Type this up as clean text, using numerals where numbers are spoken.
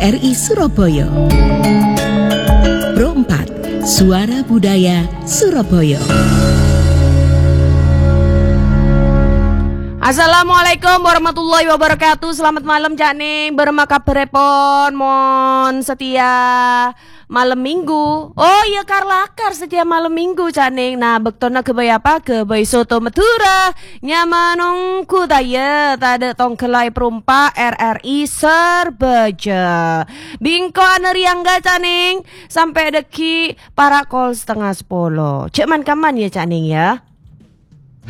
RRI Surabaya. Pro 4 Suara Budaya Surabaya. Assalamualaikum warahmatullahi wabarakatuh. Selamat malam Cak Ning. Berma kabar repon mon setia malam minggu. Oh iya karlakar setia malam minggu Cak Ning. Nah bektona kebay apa? Kebay soto Madura. Nyamanong kudaya tada tong kelai perumpa RRI Serbeja. Bingko aneriangga Cak Ning. Sampai deki para kol 9:30. Cek man kaman ya Cak Ning ya.